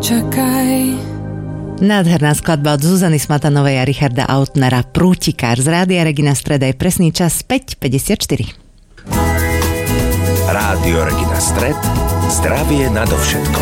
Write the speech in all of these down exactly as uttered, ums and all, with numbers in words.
Čakaj. Nádherná skladba od Zuzany Smatanovej a Richarda Autnera, Prútikár z Rádia Regina Stred, aj presný čas päť päťdesiatštyri. Rádio Regina Stred, zdravie nadovšetko.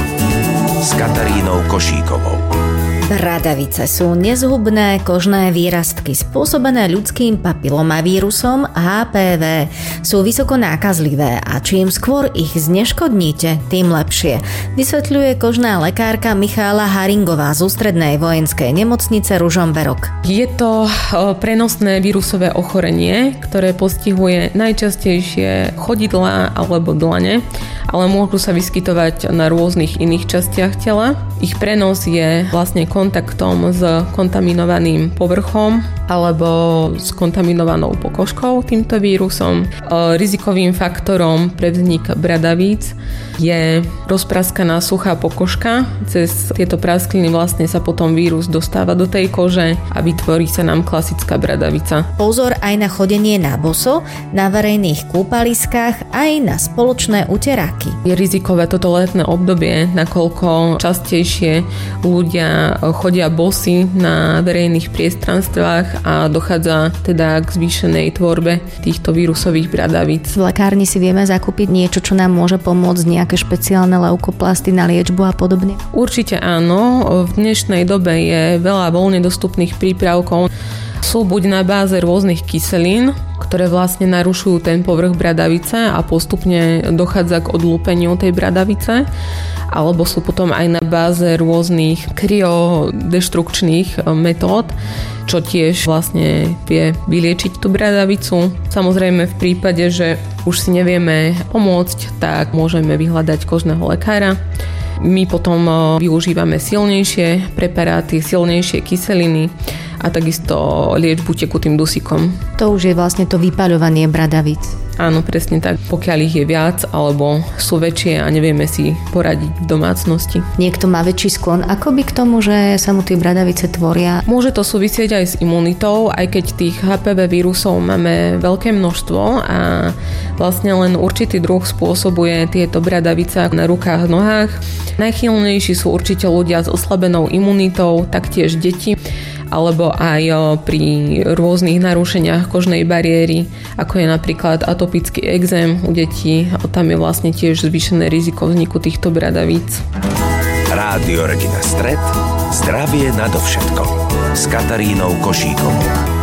S Katarínou Košíkovou. Bradavice sú nezhubné kožné výrastky spôsobené ľudským papilomavírusom há pé vé. Sú vysoko nákazlivé a čím skôr ich zneškodníte, tým lepšie. Vysvetľuje kožná lekárka Michála Haringová z Ústrednej vojenskej nemocnice Ružomberok. Je to prenosné vírusové ochorenie, ktoré postihuje najčastejšie chodidlá alebo dlane, ale môžu sa vyskytovať na rôznych iných častiach tela. Ich prenos je vlastne kontaktom s kontaminovaným povrchom alebo s kontaminovanou pokožkou týmto vírusom. Rizikovým faktorom pre vznik bradavíc je rozpraskaná suchá pokožka. Cez tieto praskliny vlastne sa potom vírus dostáva do tej kože a vytvorí sa nám klasická bradavica. Pozor aj na chodenie na boso, na verejných kúpaliskách, aj na spoločné uteráky. Je rizikové toto letné obdobie, nakoľko častejšie ľudia chodia bosí na verejných priestranstvách a dochádza teda k zvýšenej tvorbe týchto vírusových bradavíc. V lekárni si vieme zakúpiť niečo, čo nám môže pomôcť, nejaké špeciálne leukoplasty na liečbu a podobne? Určite áno. V dnešnej dobe je veľa voľne dostupných prípravkov. Sú buď na báze rôznych kyselín, ktoré vlastne narušujú ten povrch bradavice a postupne dochádza k odlúpeniu tej bradavice, alebo sú potom aj na báze rôznych kryodeštrukčných metód, čo tiež vlastne vie vyliečiť tú bradavicu. Samozrejme v prípade, že už si nevieme pomôcť, tak môžeme vyhľadať kožného lekára. My potom využívame silnejšie preparáty, silnejšie kyseliny a takisto liečbu tekutým dusíkom. To už je vlastne to vypaľovanie bradavíc. Áno, presne tak. Pokiaľ ich je viac alebo sú väčšie a nevieme si poradiť v domácnosti. Niekto má väčší sklon akoby k tomu, že sa mu tie bradavice tvoria? Môže to súvisieť aj s imunitou, aj keď tých há pé vé vírusov máme veľké množstvo a vlastne len určitý druh spôsobuje tieto bradavice na rukách, nohách. Najchylnejší sú určite ľudia s oslabenou imunitou, taktiež deti, alebo aj pri rôznych narušeniach kožnej bariéry, ako je napríklad atopický ekzém u detí. Tam je vlastne tiež zvýšené riziko vzniku týchto bradavíc. Rádio Regina Stred, zdravie nadovšetko. S Katarínou Košíkovou.